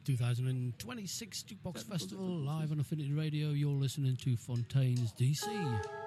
2026 Jukebox Festival live on Affinity Radio. You're listening to Fontaines DC.